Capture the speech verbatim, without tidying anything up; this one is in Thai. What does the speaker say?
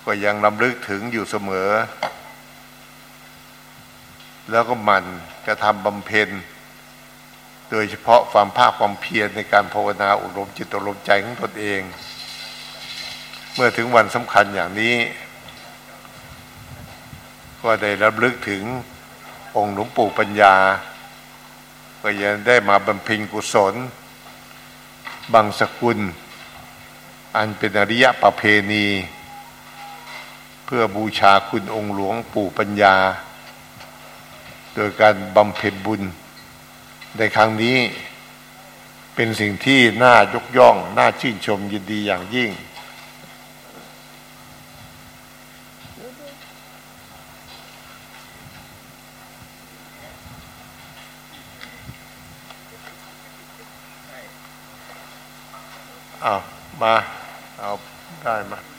ก็ยังรำลึกถึงอยู่เสมอแล้วก็หมั่นกระทำบำเพ็ญโดยเฉพาะความภาคความเพียรในการภาวนาอบรมจิตอบรมใจของตนเองเมื่อถึงวันสำคัญอย่างนี้ก็ได้รำลึกถึงองค์หลวงปู่ปัญญาก็ยังได้มาบำเพ็ญกุศลบังสกุลอันเป็นอริยประเพณีเพื่อบูชาคุณองค์หลวงปู่ปัญญาโดยการบำเพ็ญบุญในครั้งนี้เป็นสิ่งที่น่ายกย่องน่าชื่นชมยินดีอย่างยิ่งเอามาเอาได้มา